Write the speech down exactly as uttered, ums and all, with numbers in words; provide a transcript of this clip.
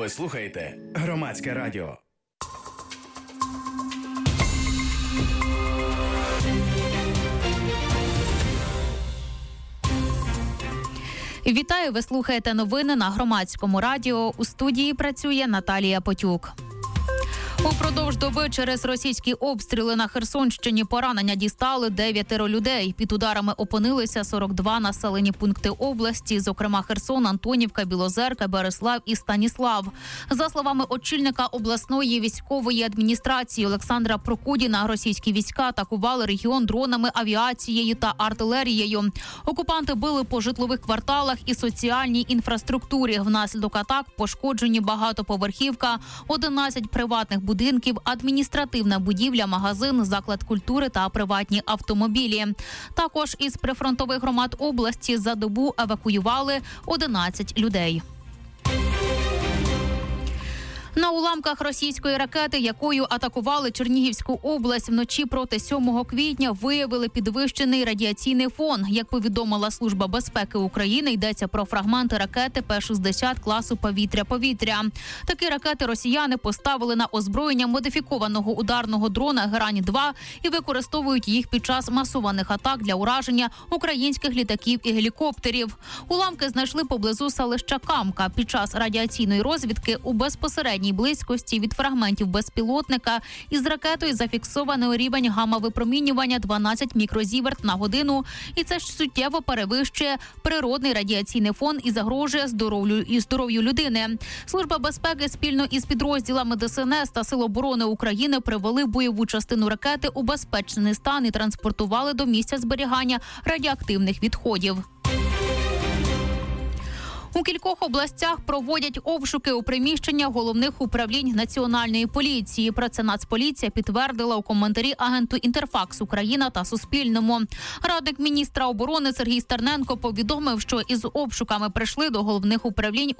Ви слухаєте Громадське радіо. Вітаю, ви слухаєте новини на Громадському радіо. У студії працює Наталія Потюк. Упродовж доби через російські обстріли на Херсонщині поранення дістали дев'ятеро людей. Під ударами опинилися сорок два населені пункти області, зокрема Херсон, Антонівка, Білозерка, Береслав і Станіслав. За словами очільника обласної військової адміністрації Олександра Прокудіна, російські війська атакували регіон дронами, авіацією та артилерією. Окупанти били по житлових кварталах і соціальній інфраструктурі. Внаслідок атак пошкоджені багатоповерхівка, одинадцять приватних будинків, адміністративна будівля, магазин, заклад культури та приватні автомобілі. Також із прифронтових громад області за добу евакуювали одинадцять людей. На уламках російської ракети, якою атакували Чернігівську область вночі проти сьомого квітня, виявили підвищений радіаційний фон. Як повідомила Служба безпеки України, йдеться про фрагменти ракети Пе шістдесят класу повітря-повітря. Такі ракети росіяни поставили на озброєння модифікованого ударного дрона Герань два і використовують їх під час масованих атак для ураження українських літаків і гелікоптерів. Уламки знайшли поблизу селища Камка. Під час радіаційної розвідки у безпосередній близькості від фрагментів безпілотника із ракетою зафіксовано рівень гамма-випромінювання дванадцять мікрозіверт на годину, і це ж суттєво перевищує природний радіаційний фон і загрожує здоров'ю і здоров'ю людини. Служба безпеки спільно із підрозділами Де Ес Ен Ес та Сил оборони України привели бойову частину ракети у безпечний стан і транспортували до місця зберігання радіоактивних відходів. У кількох областях проводять обшуки у приміщення головних управлінь Національної поліції. Про це Нацполіція підтвердила у коментарі агенту Інтерфакс Україна та Суспільному. Радник міністра оборони Сергій Стерненко повідомив, що із обшуками прийшли до головних управлінь